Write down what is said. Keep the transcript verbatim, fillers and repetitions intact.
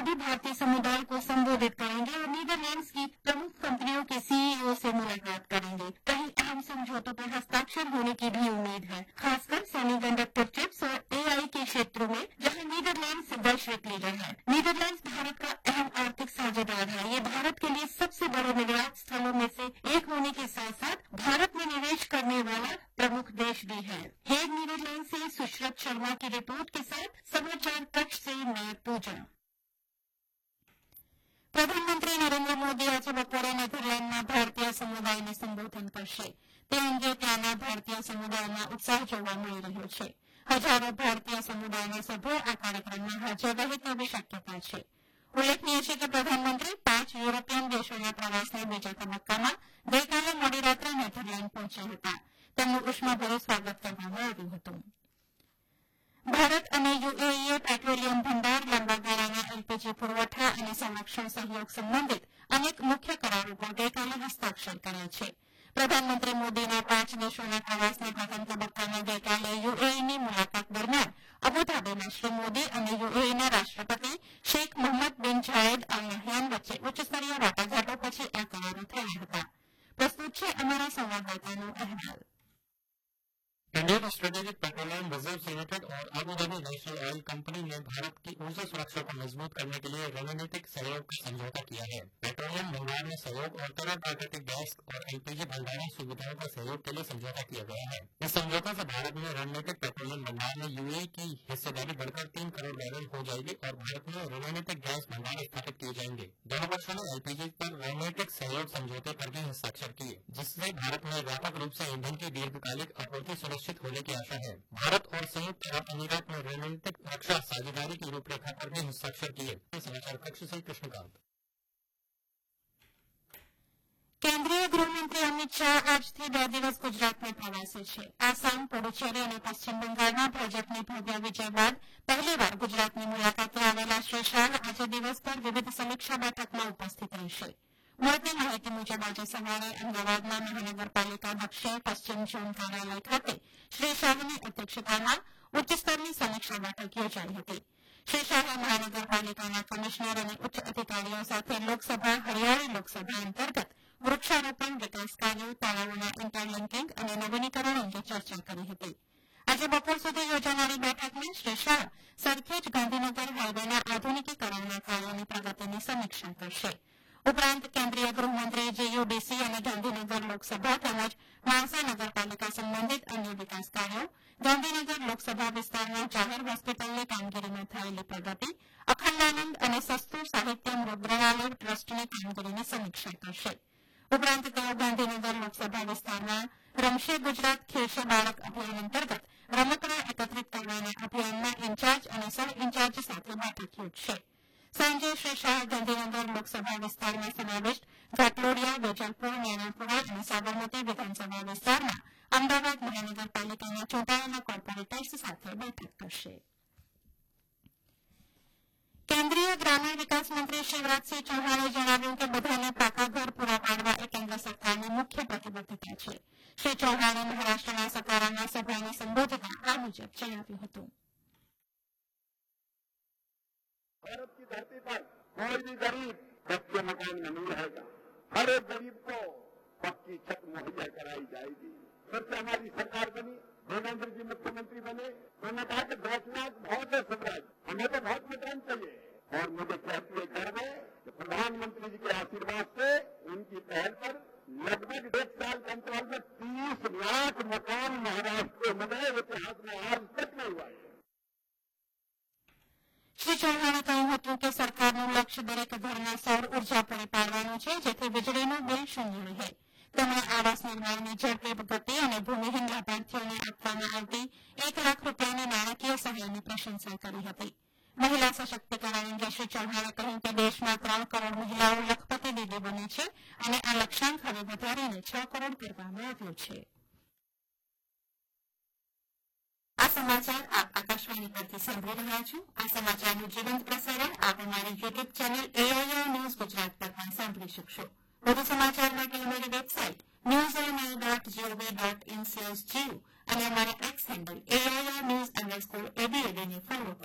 मोदी भारतीय समुदाय को संबोधित करेंगे और नीदरलैंड्स की प्रमुख कंपनियों के सीईओ से मुलाकात करेंगे। कई अहम समझौतों पर हस्ताक्षर होने की भी उम्मीद है, खासकर सेमीकंडक्टर चिप्स और एआई के क्षेत्रों में, जहां नीदरलैंड्स वैश्विक लीडर है। नीदरलैंड्स भारत का अहम आर्थिक साझेदार है। ये भारत के लिए सबसे बड़े निर्यात स्थलों में से एक होने के साथ साथ भारत में निवेश करने वाला प्रमुख देश भी है। हेग, नीदरलैंड से सुश्रत शर्मा की रिपोर्ट के साथ समाचार कक्ष से मैं पूजा। પ્રધાનમંત્રી નરેન્દ્ર મોદી આજે બપોરે નેધરલેન્ડના ભારતીય સમુદાયને સંબોધન કરશે. તે અંગે ત્યાંના ભારતીય સમુદાયમાં ઉત્સાહ જોવા મળી રહ્યો છે. હજારો ભારતીય સમુદાયના સભ્યો આ કાર્યક્રમમાં હાજર રહે તેવી શક્યતા છે. ઉલ્લેખનીય છે કે પ્રધાનમંત્રી પાંચ યુરોપિયન દેશોના પ્રવાસના બીજા તબક્કામાં ગઈકાલે મોડી રાત્રે નેધરલેન્ડ પહોંચ્યા હતા. તેમનું ઉષ્માભર્યું સ્વાગત કરવામાં આવ્યું હતું. ભારત અને યુએઈએ પેટ્રોલિયમ ભંડાર, લાંબા ગાળાના એલપીજી પુરવઠા અને સંરક્ષણ સહયોગ સંબંધિત અનેક મુખ્ય કરારો પર ગઈકાલે હસ્તાક્ષર કર્યા છે. પ્રધાનમંત્રી મોદીના પાંચ દેશોના પ્રવાસના પ્રથમ તબક્કામાં ગઈકાલે યુએઈની મુલાકાત દરમિયાન અબુધાબીમાં શ્રી મોદી અને યુએઈના રાષ્ટ્રપતિ શેખ મોહમ્મદ બિન જાયેદ અલ નહયાન વચ્ચે ઉચ્ચસ્તરીય વાટાઘાટો પછી આ કરારો થયા હતા. પ્રસ્તુત છે અમારા સંવાદદાતાનો અહેવાલ. Indian strategic petroleum reserve limited और Abu Dhabi national oil company ने भारत की ऊर्जा सुरक्षा को मजबूत करने के लिए रणनीतिक सहयोग का समझौता किया है। पेट्रोलियम भंडार में सहयोग और तरल प्राकृतिक गैस और एलपीजी भंडारण सुविधाओं का सहयोग के लिए समझौता किया गया है। इस समझौता से भारत में रणनीतिक पेट्रोलियम भंडार में यूएई की हिस्सेदारी बढ़कर तीन करोड़ बैरल हो जाएगी और भारत में रणनीतिक गैस भंडार स्थापित किए जाएंगे। दोनों पक्षों ने एलपीजी पर रणनीतिक सहयोग समझौते पर भी हस्ताक्षर किए, जिससे भारत में व्यापक रूप से ईंधन की दीर्घकालिक आपूर्ति सुनिश्चित होने की आशा है। भारत और संयुक्त अरब अमीरात में रणनीतिक रक्षा साझेदारी की रूपरेखा पर भी हस्ताक्षर किए। समाचार कक्ष से कृष्णकांत। કેન્દ્રીય ગૃહમંત્રી અમિત શાહ આજથી બે દિવસ ગુજરાતના પ્રવાસે છે. આસામ, પુડુચેરી અને પશ્ચિમ બંગાળમાં ભાજપની ભવ્ય વિજય બાદ પહેલીવાર ગુજરાતની મુલાકાતે આવેલા શ્રી શાહ આજે દિવસભર વિવિધ સમીક્ષા બેઠકમાં ઉપસ્થિત રહેશે. મળતી માહિતી મુજબ આજે સવારે અમદાવાદના મહાનગરપાલિકા દક્ષિણ પશ્ચિમ ઝોન કાર્યાલય ખાતે શ્રી શાહની અધ્યક્ષતામાં ઉચ્ચસ્તરની સમીક્ષા બેઠક યોજાઈ હતી. શ્રી શાહે મહાનગરપાલિકાના કમિશનર અને ઉચ્ચ અધિકારીઓ સાથે લોકસભા હરિયાળી લોકસભા અંતર્ગત વૃક્ષારોપણ, વિકાસ કાર્યો, તળાવોના ઇન્ટરલિંકિંગ અને નવીનીકરણ અંગે ચર્ચા કરી હતી. આજે બપોર સુધી યોજાનારી બેઠકમાં શ્રી શાહ સરખેજ ગાંધીનગર હાઈવેના આધુનિકીકરણના કાર્યોની પ્રગતિની સમીક્ષા કરશે. ઉપરાંત કેન્દ્રીય ગૃહમંત્રી જીયુડીસી અને ગાંધીનગર લોકસભા તેમજ માણસા નગરપાલિકા સંબંધિત અન્ય વિકાસ કાર્યો, ગાંધીનગર લોકસભા વિસ્તારના જાહેર હોસ્પિટલની કામગીરીમાં થયેલી પ્રગતિ, અખંડાનંદ અને સસ્તું સાહિત્ય મૃદ્રણાલય ટ્રસ્ટની કામગીરીની સમીક્ષા કરશે. ઉપરાંત તેઓ ગાંધીનગર લોકસભા વિસ્તારના રમશે ગુજરાત ખેલશે બાળક અભિયાન અંતર્ગત રમકડા એકત્રિત કરવાના અભિયાનના ઇન્ચાર્જ અને સહ ઇન્ચાર્જ સાથે બેઠક યોજશે. સાંજે શ્રી શાહ ગાંધીનગર લોકસભા વિસ્તારમાં સમાવિષ્ટ ઘાટલોડિયા, વેજલપુર, નેણાપુરા અને સાબરમતી વિધાનસભા વિસ્તારના અમદાવાદ મહાનગરપાલિકાના ચૂંટાયેલા કોર્પોરેટર્સ સાથે બેઠક કરશે. કેન્દ્રીય ગ્રામીણ વિકાસ મંત્રી શિવરાજસિંહ ચૌહાણે જણાવ્યું કે બધાને પાકા ઘર પૂરા પાડવા એ કેન્દ્ર સરકારની મુખ્ય પ્રતિબદ્ધતા છે. શ્રી ચૌહાણે મહારાષ્ટ્રના સતારામાં સભાને સંબોધતા આ મુજબ જણાવ્યું હતું. भारत की धरती पर कोई भी गरीब कच्चे मकान में नहीं रहेगा। हर एक गरीब को पक्की छत मुहैया कराई जाएगी। फिर से हमारी सरकार बनी, देवेंद्र जी मुख्यमंत्री बने, उन्होंने कहा कि दस लाख बहुत है स्वराज, हमें तो बहुत मकान चाहिए। और मुझे कहते हुए गर्व है कि प्रधानमंत्री जी के आशीर्वाद से उनकी पहल पर लगभग एक साल के अंतराल में तीस लाख मकान महाराष्ट्र को मिले। इतिहास में आज तक नहीं हुआ है। શ્રી ચૌહાણે કહ્યું હતું કે સરકારનું લક્ષ્ય દરેક ઘરમાં સૌર ઉર્જા પૂરી પાડવાનું છે, જેથી વીજળીનું બિલ શૂન્ય રહે. તેમણે આવાસ નિર્માણની ઝડપી ગતિ અને ભૂમિહીન લાભાર્થીઓને આપવામાં આવતી એક લાખ રૂપિયાની નાણાકીય સહાયની પ્રશંસા કરી હતી. મહિલા સશક્તિકરણ અંગે શ્રી ચૌહાણે કહ્યું કે દેશમાં ત્રણ કરોડ મહિલાઓ લખપતિ દીદી બની છે અને આ લક્ષ્યાંક હવે વધારીને છ કરોડ કરવામાં આવ્યો છે. આ સમાચાર આપ આકાશવાણી પરથી સાંભળી રહ્યા છો. આ સમાચારનું જીવંત પ્રસારણ આપ અમારી YouTube channel AIR news Gujarat પર પણ સાંભળી શકશો. વધુ સમાચાર માટે અમારી website news AIR dot GOV dot in slash Jio અને અમારા x handle AIR news underscore એબીએડીને follow કરો.